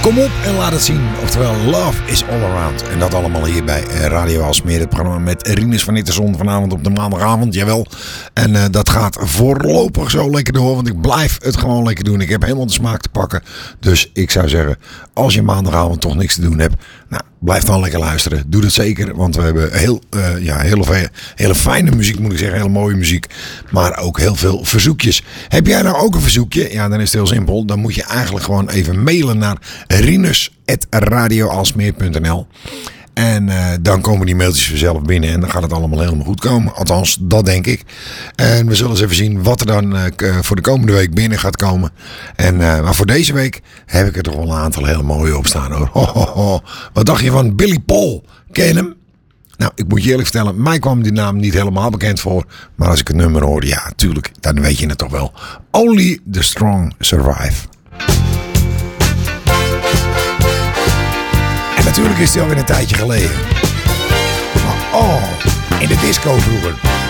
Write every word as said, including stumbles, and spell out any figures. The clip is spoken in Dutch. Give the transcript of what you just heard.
Kom op en laat het zien. Oftewel, love is all around. En dat allemaal hier bij Radio Aalsmeer. Het programma met Rinus van Itterson vanavond op de maandagavond. Jawel. En uh, dat gaat voorlopig zo lekker door. Want ik blijf het gewoon lekker doen. Ik heb helemaal de smaak te pakken. Dus ik zou zeggen, als je maandagavond toch niks te doen hebt. Nou, blijf dan lekker luisteren. Doe dat zeker. Want we hebben heel, uh, ja, hele, hele fijne muziek, moet ik zeggen. Hele mooie muziek. Maar ook heel veel verzoekjes. Heb jij nou ook een verzoekje? Ja, dan is het heel simpel. Dan moet je eigenlijk gewoon even mailen naar rinus apenstaartje radio aalsmeer punt n l. En uh, dan komen die mailtjes vanzelf binnen. En dan gaat het allemaal helemaal goed komen. Althans, dat denk ik. En we zullen eens even zien wat er dan uh, voor de komende week binnen gaat komen. En, uh, maar voor deze week heb ik er toch wel een aantal hele mooie op staan, hoor. Ho, ho, ho. Wat dacht je van Billy Paul? Ken je hem? Nou, ik moet je eerlijk vertellen, mij kwam die naam niet helemaal bekend voor. Maar als ik het nummer hoorde, ja, tuurlijk, dan weet je het toch wel. Only the strong survive. En natuurlijk is hij alweer een tijdje geleden. Maar oh, in de disco vroeger.